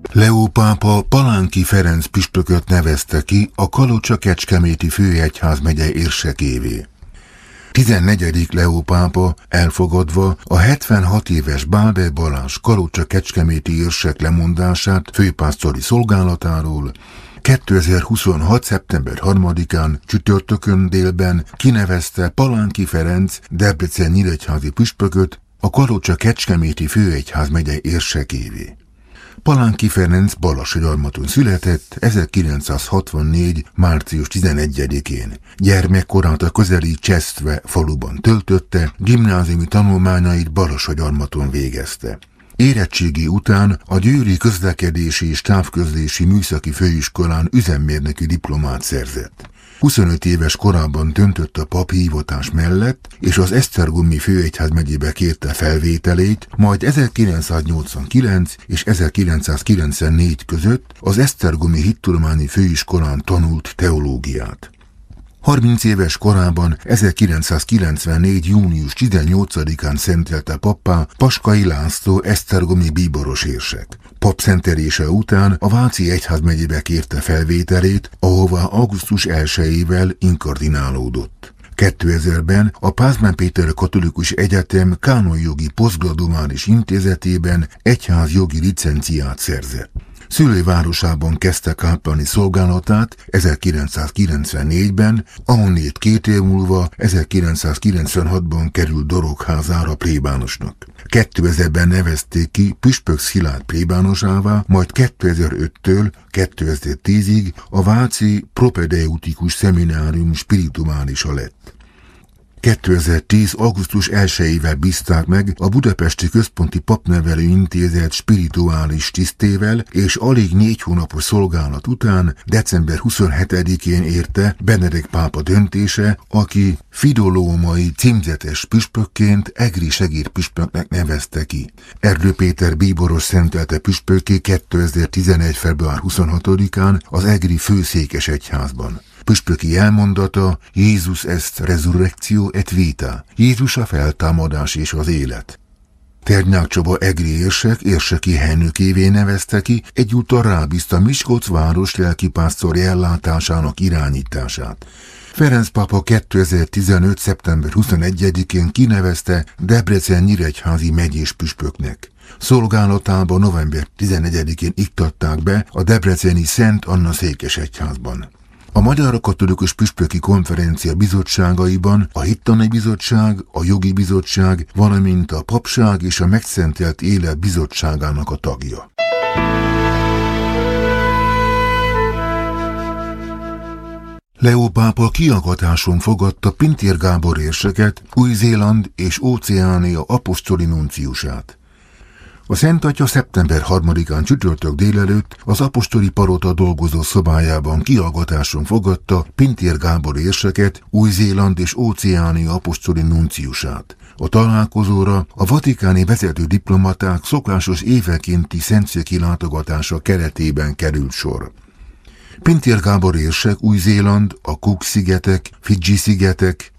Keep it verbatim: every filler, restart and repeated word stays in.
Leó pápa Palánki Ferenc püspököt nevezte ki a Kalocsa-Kecskeméti főegyházmegye érsekévé. tizennegyedik Leó pápa elfogadva a hetvenhat éves Báder Balázs Kalocsa-Kecskeméti érsek lemondását főpásztori szolgálatáról kétezer-huszonhat. szeptember harmadikán csütörtökön délben kinevezte Palánki Ferenc Debrecen nyíregyházi püspököt a Kalocsa-Kecskeméti főegyházmegye érsekévé. Palánki Ferenc Balassagyarmaton született ezerkilencszázhatvannégy. március tizenegyedikén. Gyermekkorát a közeli Csesztve faluban töltötte, gimnáziumi tanulmányait Balassagyarmaton végezte. Érettségi után a Győri Közlekedési és Távközlési Műszaki Főiskolán üzemmérnöki diplomát szerzett. huszonöt éves korában döntött a papi hivatás mellett, és az Esztergomi főegyházmegyébe kérte felvételét, majd ezerkilencszáznyolcvankilenc és ezerkilencszázkilencvennégy között az Esztergomi Hittudományi Főiskolán tanult teológiát. harminc éves korában ezerkilencszázkilencvennégy. június tizennyolcadikán szentelte pappá Paskai László esztergomi bíboros érsek. Papszentelése után a Váci egyházmegyébe kérte felvételét, ahová augusztus elsejével inkardinálódott. kétezerben a Pázmány Péter Katolikus Egyetem kánonjogi posztgraduális intézetében egyházjogi licenciát szerzett. Szülővárosában kezdte kápolni szolgálatát ezerkilencszázkilencvennégyben, ahonnét két év múlva ezerkilencszázkilencvenhatban került Dorogházára plébánosnak. kétezerben nevezték ki Püspök Szilárd plébánosává, majd kétezer-öttől kétezer-tízig a Váci Propedeutikus Szeminárium spirituálisa lett. kétezer-tíz. augusztus elsejével bízták meg a Budapesti Központi Papnevelő Intézet spirituális tisztével, és alig négy hónapos szolgálat után december huszonhetedikén érte Benedek pápa döntése, aki fidolómai címzetes püspökként egri segédpüspöknek nevezte ki. Erdő Péter bíboros szentelte püspökké kétezer-tizenegy. február huszonhatodikán az egri főszékes egyházban. Püspöki elmondata: Jézus est resurrectio et vita. Jézus a feltámadás és az élet. Ternyák Csaba egri érsek érseki helynökévé nevezte ki, egyúttal rábízta Miskolc város lelkipásztori ellátásának irányítását. Ferenc pápa kétezer-tizenöt. szeptember huszonegyedikén kinevezte Debrecen nyíregyházi megyés püspöknek. Szolgálatába november tizenegyedikén iktatták be a debreceni Szent Anna székesegyházban. A Magyar Katolikus Püspöki Konferencia bizottságaiban a Hittani Bizottság, a Jogi Bizottság, valamint a Papság és a Megszentelt Élet Bizottságának a tagja. Leó pápa kiagatáson fogadta Pintér Gábor érseket, Új-Zéland és Óceánia apostoli nunciusát. A Szent Atya szeptember harmadikán csütörtök délelőtt az apostoli palota dolgozó szobájában kiallgatáson fogadta Pintér Gábor érseket, Új-Zéland és Óceánia apostoli nunciusát. A találkozóra a vatikáni vezető diplomaták szokásos évekénti szentszéki látogatása keretében került sor. Pintér Gábor érsek Új-Zéland, a Cook-szigetek, Fidzsi-szigetek,